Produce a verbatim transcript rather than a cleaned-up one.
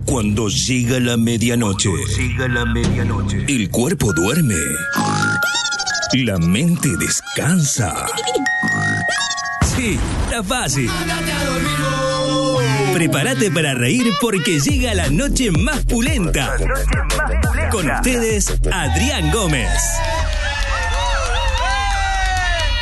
Cuando llega la medianoche, llega la medianoche, el cuerpo duerme, la mente descansa. Sí, está fácil. Prepárate para reír porque llega la noche más pulenta. Con ustedes, Adrián Gómez.